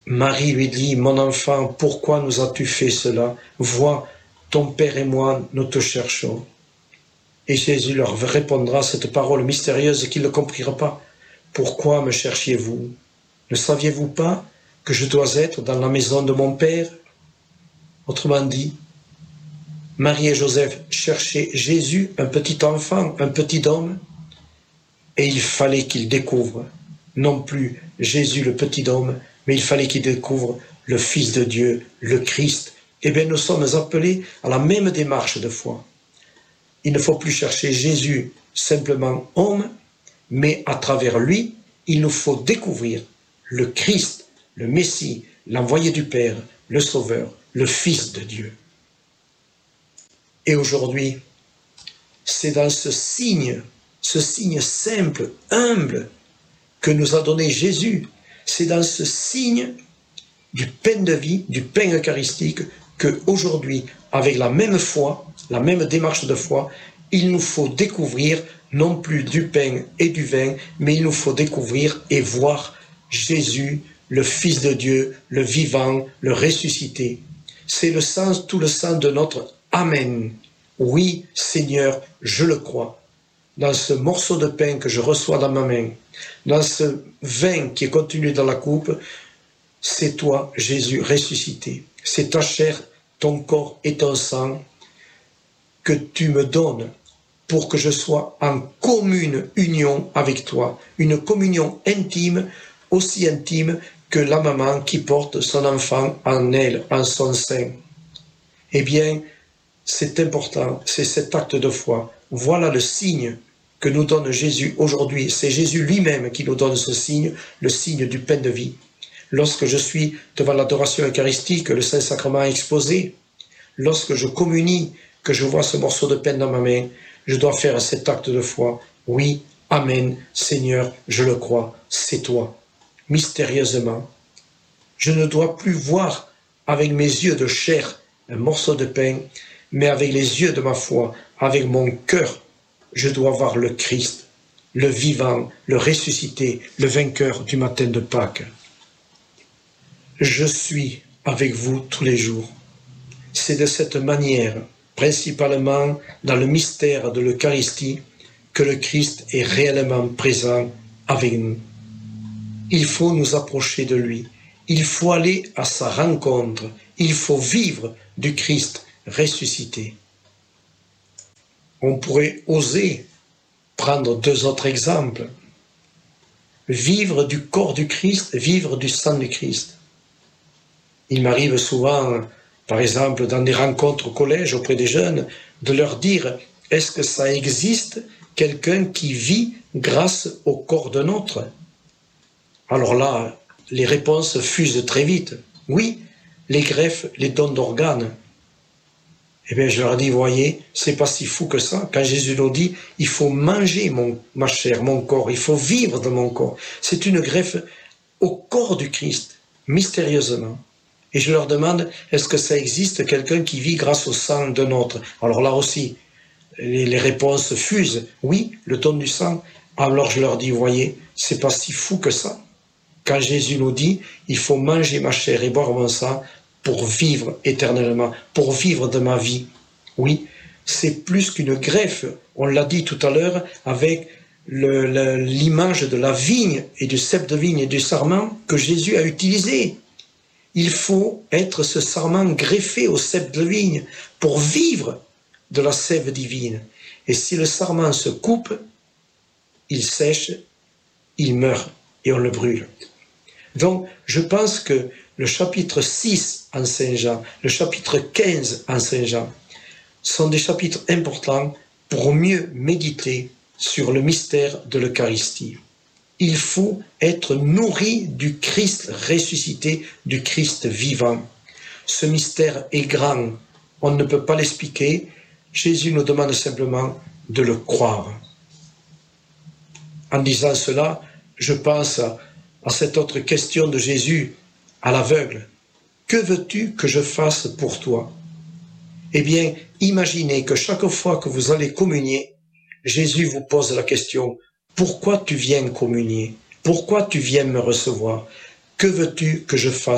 Marie lui dit, « Mon enfant, pourquoi nous as-tu fait cela? Vois, ton père et moi, nous te cherchons. » Et Jésus leur répondra cette parole mystérieuse qu'ils ne comprirent pas. « Pourquoi me cherchiez-vous? Ne saviez-vous pas que je dois être dans la maison de mon père ?» Autrement dit, Marie et Joseph cherchaient Jésus, un petit enfant, un petit homme, et il fallait qu'ils découvrent, non plus Jésus le petit homme, mais il fallait qu'ils découvrent le Fils de Dieu, le Christ. Eh bien, nous sommes appelés à la même démarche de foi. Il ne faut plus chercher Jésus simplement homme, mais à travers lui, il nous faut découvrir le Christ, le Messie, l'envoyé du Père, le Sauveur, le Fils de Dieu. Et aujourd'hui, c'est dans ce signe simple, humble, que nous a donné Jésus. C'est dans ce signe du pain de vie, du pain eucharistique, qu'aujourd'hui, avec la même foi, la même démarche de foi, il nous faut découvrir non plus du pain et du vin, mais il nous faut découvrir et voir Jésus, le Fils de Dieu, le vivant, le ressuscité. C'est le sens, tout le sens de notre Amen. Oui, Seigneur, je le crois. Dans ce morceau de pain que je reçois dans ma main, dans ce vin qui est contenu dans la coupe, c'est toi, Jésus, ressuscité. C'est ta chair, ton corps et ton sang que tu me donnes pour que je sois en commune union avec toi. Une communion intime, aussi intime que la maman qui porte son enfant en elle, en son sein. Eh bien, c'est important, c'est cet acte de foi. Voilà le signe que nous donne Jésus aujourd'hui. C'est Jésus lui-même qui nous donne ce signe, le signe du pain de vie. Lorsque je suis devant l'adoration eucharistique, le Saint-Sacrement exposé, lorsque je communie, que je vois ce morceau de pain dans ma main, je dois faire cet acte de foi. Oui, Amen, Seigneur, je le crois, c'est toi. Mystérieusement, je ne dois plus voir avec mes yeux de chair un morceau de pain, mais avec les yeux de ma foi, avec mon cœur, je dois voir le Christ, le vivant, le ressuscité, le vainqueur du matin de Pâques. Je suis avec vous tous les jours. C'est de cette manière, principalement dans le mystère de l'Eucharistie, que le Christ est réellement présent avec nous. Il faut nous approcher de lui. Il faut aller à sa rencontre. Il faut vivre du Christ ressuscité. On pourrait oser prendre deux autres exemples. Vivre du corps du Christ, vivre du sang du Christ. Il m'arrive souvent, par exemple, dans des rencontres au collège auprès des jeunes, de leur dire, est-ce que ça existe quelqu'un qui vit grâce au corps d'un autre? Alors là, les réponses fusent très vite. Oui, les greffes, les dons d'organes. Eh bien, je leur dis, voyez, c'est pas si fou que ça. Quand Jésus nous dit, il faut manger ma chair, mon corps, il faut vivre de mon corps. C'est une greffe au corps du Christ, mystérieusement. Et je leur demande, est-ce que ça existe quelqu'un qui vit grâce au sang d'un autre? Alors là aussi, les réponses fusent. Oui, le don du sang. Alors je leur dis, voyez, c'est pas si fou que ça. Quand Jésus nous dit, il faut manger ma chair et boire mon sang pour vivre éternellement, pour vivre de ma vie. Oui, c'est plus qu'une greffe. On l'a dit tout à l'heure avec l'image de la vigne et du cep de vigne et du sarment que Jésus a utilisé. Il faut être ce sarment greffé au cep de vigne pour vivre de la sève divine. Et si le sarment se coupe, il sèche, il meurt et on le brûle. Donc, je pense que le chapitre 6 en Saint Jean, le chapitre 15 en Saint Jean, sont des chapitres importants pour mieux méditer sur le mystère de l'Eucharistie. Il faut être nourri du Christ ressuscité, du Christ vivant. Ce mystère est grand, on ne peut pas l'expliquer. Jésus nous demande simplement de le croire. En disant cela, je pense à cette autre question de Jésus à l'aveugle. Que veux-tu que je fasse pour toi? Eh bien, imaginez que chaque fois que vous allez communier, Jésus vous pose la question, pourquoi tu viens communier? Pourquoi tu viens me recevoir? Que veux-tu que je fasse